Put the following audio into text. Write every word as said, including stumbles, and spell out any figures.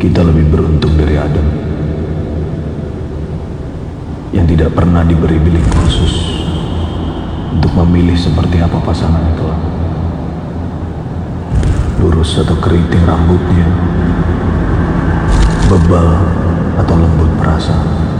kita lebih beruntung dari Adam yang tidak pernah diberi bilik khusus untuk memilih seperti apa pasangannya kelak. Lurus atau keriting rambutnya, bebal atau lembut perasa.